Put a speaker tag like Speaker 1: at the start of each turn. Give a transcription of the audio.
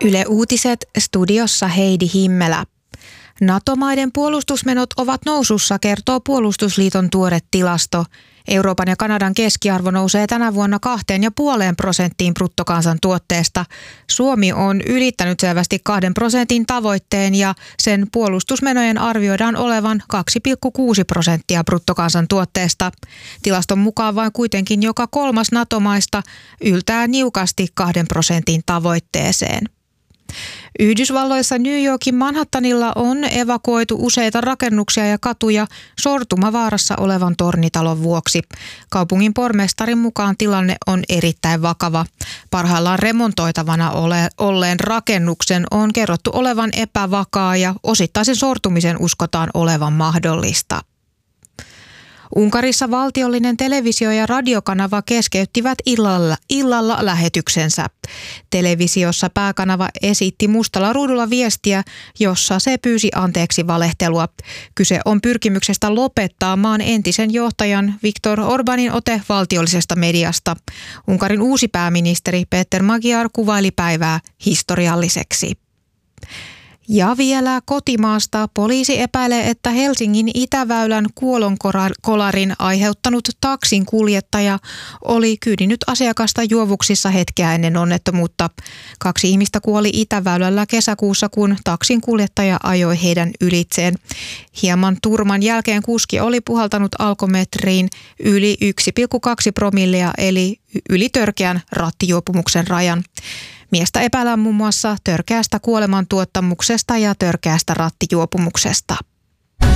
Speaker 1: Yle Uutiset, studiossa Heidi Himmelä. NATO-maiden puolustusmenot ovat nousussa, kertoo Puolustusliiton tuore tilasto. Euroopan ja Kanadan keskiarvo nousee tänä vuonna 2,5% bruttokansantuotteesta. Suomi on ylittänyt selvästi 2% tavoitteen ja sen puolustusmenojen arvioidaan olevan 2,6% bruttokansantuotteesta. Tilaston mukaan vain kuitenkin joka kolmas NATO-maista yltää niukasti 2% tavoitteeseen. Yhdysvalloissa New Yorkin Manhattanilla on evakuoitu useita rakennuksia ja katuja sortumavaarassa olevan tornitalon vuoksi. Kaupungin pormestarin mukaan tilanne on erittäin vakava. Parhaillaan remontoitavana olleen rakennuksen on kerrottu olevan epävakaa ja osittaisen sortumisen uskotaan olevan mahdollista. Unkarissa valtiollinen televisio- ja radiokanava keskeyttivät illalla lähetyksensä. Televisiossa pääkanava esitti mustalla ruudulla viestiä, jossa se pyysi anteeksi valehtelua. Kyse on pyrkimyksestä lopettaa maan entisen johtajan Viktor Orbanin ote valtiollisesta mediasta. Unkarin uusi pääministeri Péter Magyar kuvaili päivää historialliseksi. Ja vielä kotimaasta poliisi epäilee, että Helsingin Itäväylän kuolonkolarin aiheuttanut taksin kuljettaja oli kyydinyt asiakasta juovuksissa hetkeä ennen onnettomuutta. 2 ihmistä kuoli Itäväylällä kesäkuussa, kun taksin kuljettaja ajoi heidän ylitseen. Hieman turman jälkeen kuski oli puhaltanut alkometriin yli 1,2 promillea eli yli törkeän rattijuopumuksen rajan. Miestä epäillään muun muassa törkeästä kuolemantuottamuksesta ja törkeästä rattijuopumuksesta.